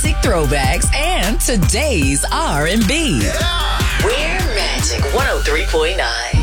classic throwbacks, and today's R&B. We're Magic 103.9.